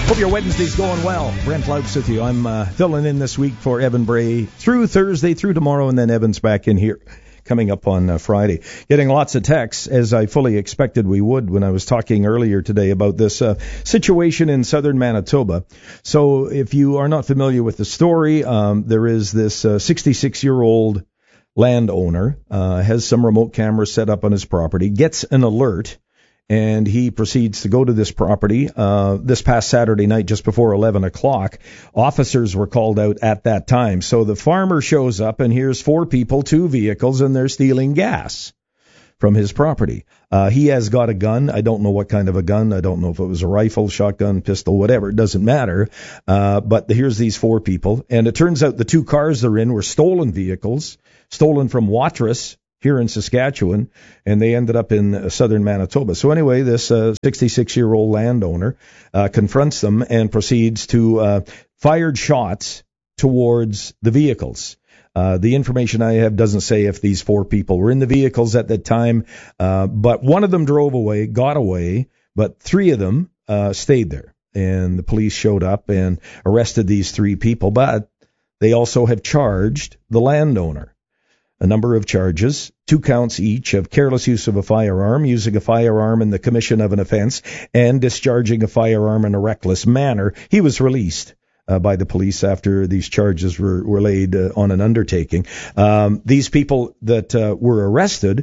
Hope your Wednesday's going well. Brent Laux with you. I'm filling in this week for Evan Bray through Thursday, through tomorrow, and then Evan's back in here coming up on Friday. Getting lots of texts, as I fully expected we would when I was talking earlier today about this situation in southern Manitoba. So if you are not familiar with the story, there is this 66-year-old landowner, has some remote cameras set up on his property, gets an alert, and he proceeds to go to this property this past Saturday night just before 11 o'clock. Officers were called out at that time. So the farmer shows up, and here's 4 people, 2 vehicles, and they're stealing gas from his property. He has got a gun. I don't know what kind of a gun. I don't know if it was a rifle, shotgun, pistol, whatever. It doesn't matter. But here's these 4 people. And it turns out the 2 cars they're in were stolen vehicles, stolen from Watrous here in Saskatchewan, and they ended up in southern Manitoba. So anyway, this 66-year-old landowner confronts them and proceeds to fire shots towards the vehicles. The information I have doesn't say if these 4 people were in the vehicles at that time, but one of them drove away, got away, but 3 of them stayed there. And the police showed up and arrested these 3 people, but they also have charged the landowner. A number of charges, 2 counts each of careless use of a firearm, using a firearm in the commission of an offense, and discharging a firearm in a reckless manner. He was released by the police after these charges were laid on an undertaking. These people that were arrested,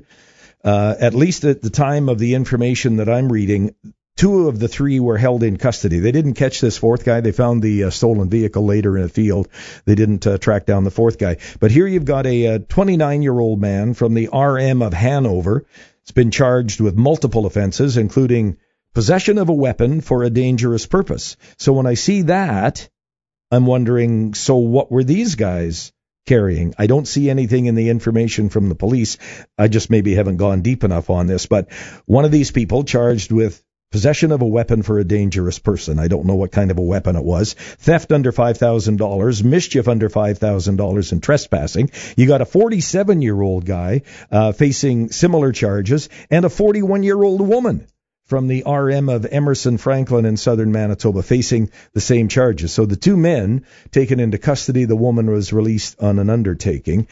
at least at the time of the information that I'm reading, 2 of the 3 were held in custody. They didn't catch this 4th guy. They found the stolen vehicle later in a field. They didn't track down the 4th guy. But here you've got a 29-year-old man from the RM of Hanover. It's been charged with multiple offenses, including possession of a weapon for a dangerous purpose. So when I see that, I'm wondering, so what were these guys carrying? I don't see anything in the information from the police. I just maybe haven't gone deep enough on this. But one of these people charged with possession of a weapon for a dangerous person. I don't know what kind of a weapon it was. Theft under $5,000, mischief under $5,000, and trespassing. You got a 47-year-old guy facing similar charges, and a 41-year-old woman from the RM of Emerson Franklin in southern Manitoba facing the same charges. So the 2 men taken into custody, the woman was released on an undertaking.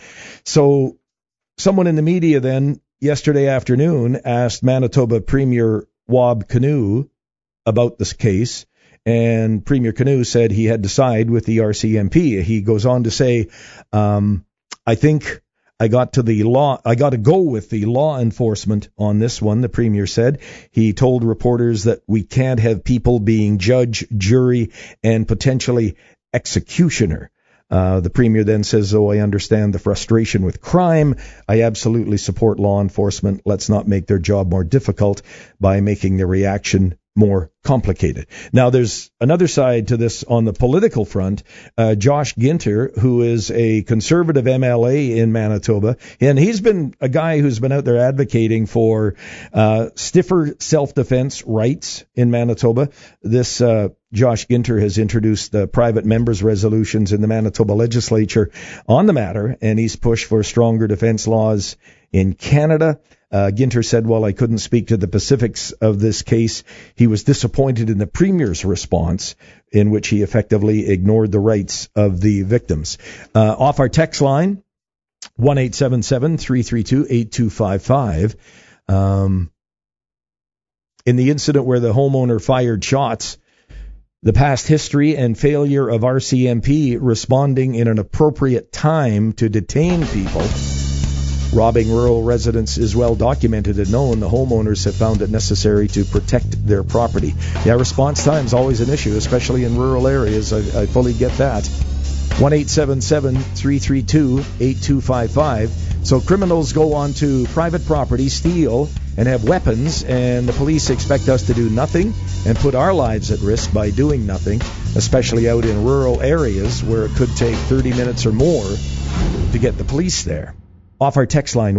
So someone in the media then yesterday afternoon asked Manitoba Premier Wab Kinew about this case, and Premier Kinew said he had to side with the RCMP. He goes on to say, I think I got to go with the law enforcement on this one, the Premier said. He told reporters that we can't have people being judge, jury, and potentially executioner. The Premier then says, I understand the frustration with crime. I absolutely support law enforcement. Let's not make their job more difficult by making the reaction more complicated. Now, there's another side to this on the political front. Josh Ginter, who is a conservative MLA in Manitoba, and he's been a guy who's been out there advocating for stiffer self-defense rights in Manitoba. This Josh Ginter has introduced private members' resolutions in the Manitoba legislature on the matter, and he's pushed for stronger defense laws in Canada. Ginter said, while I couldn't speak to the specifics of this case, he was disappointed in the Premier's response, in which he effectively ignored the rights of the victims. Off our text line, 1-877-332-8255. In the incident where the homeowner fired shots, the past history and failure of RCMP responding in an appropriate time to detain people. Robbing rural residents is well documented and known. The homeowners have found it necessary to protect their property. Yeah, response time is always an issue, especially in rural areas. I fully get that. 1-877-332-8255. So criminals go onto private property, steal, and have weapons, and the police expect us to do nothing and put our lives at risk by doing nothing, especially out in rural areas where it could take 30 minutes or more to get the police there. Off our text line,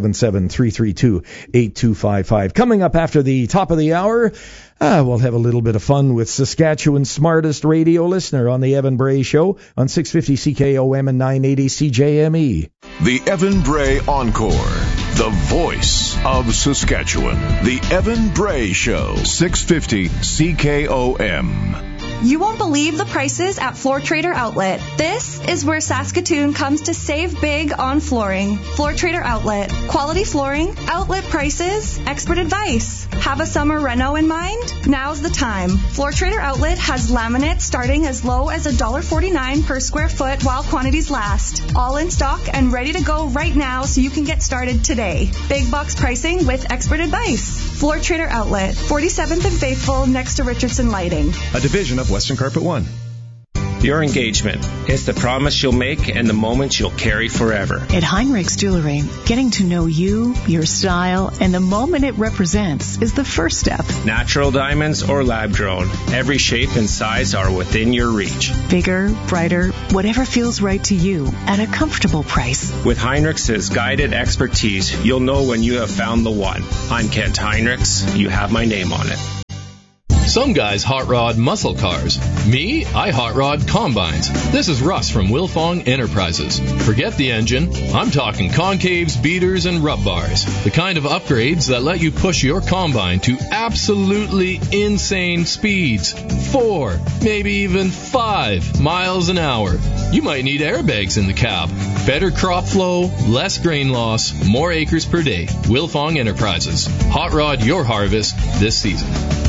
1-877-332-8255. Coming up after the top of the hour, we'll have a little bit of fun with Saskatchewan's smartest radio listener on the Evan Bray Show on 650 CKOM and 980 CJME. The Evan Bray Encore, the voice of Saskatchewan. The Evan Bray Show, 650 CKOM. You won't believe the prices at Floor Trader Outlet. This is where Saskatoon comes to save big on flooring. Floor Trader Outlet. Quality flooring, outlet prices, expert advice. Have a summer reno in mind? Now's the time. Floor Trader Outlet has laminate starting as low as $1.49 per square foot while quantities last. All in stock and ready to go right now so you can get started today. Big box pricing with expert advice. Floor Trader Outlet, 47th and Faithful next to Richardson Lighting. A division of Western Carpet One. Your engagement. It's the promise you'll make and the moments you'll carry forever. At Heinrichs Jewelry, getting to know you, your style, and the moment it represents is the first step. Natural diamonds or lab-grown, every shape and size are within your reach. Bigger, brighter, whatever feels right to you at a comfortable price. With Heinrichs' guided expertise, you'll know when you have found the one. I'm Kent Heinrichs. You have my name on it. Some guys hot rod muscle cars. Me, I hot rod combines. This is Russ from Wilfong Enterprises. Forget the engine. I'm talking concaves, beaters, and rub bars. The kind of upgrades that let you push your combine to absolutely insane speeds. 4, maybe even 5 miles an hour. You might need airbags in the cab. Better crop flow, less grain loss, more acres per day. Wilfong Enterprises. Hot rod your harvest this season.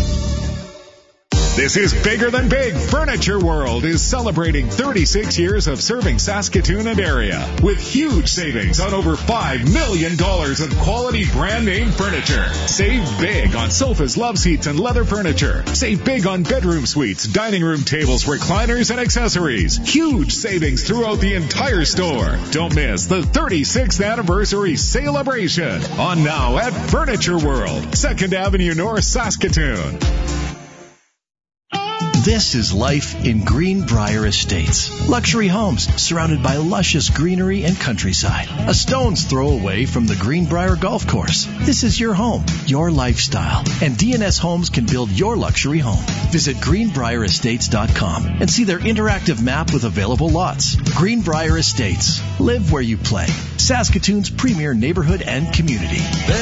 This is Bigger Than Big. Furniture World is celebrating 36 years of serving Saskatoon and area with huge savings on over $5 million of quality brand name furniture. Save big on sofas, love seats, and leather furniture. Save big on bedroom suites, dining room tables, recliners, and accessories. Huge savings throughout the entire store. Don't miss the 36th anniversary celebration on now at Furniture World, 2nd Avenue North, Saskatoon. This is life in Greenbrier Estates. Luxury homes surrounded by luscious greenery and countryside. A stone's throw away from the Greenbrier Golf Course. This is your home, your lifestyle, and DNS Homes can build your luxury home. Visit greenbrierestates.com and see their interactive map with available lots. Greenbrier Estates. Live where you play. Saskatoon's premier neighborhood and community.